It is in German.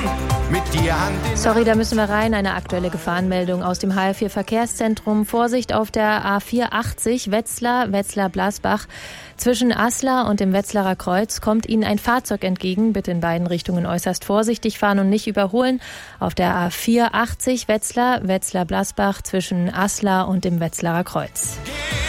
mit dir Hand in Hand. Sorry, da müssen wir rein. Eine aktuelle Gefahrenmeldung aus dem HR4 Verkehrszentrum. Vorsicht auf der A480 Wetzlar-Blasbach. Zwischen Aslar und dem Wetzlarer Kreuz kommt Ihnen ein Fahrzeug entgegen. Bitte in beiden Richtungen äußerst vorsichtig fahren und nicht überholen. Auf der A480 Wetzlar-Blasbach zwischen Aslar und dem Wetzlarer Kreuz.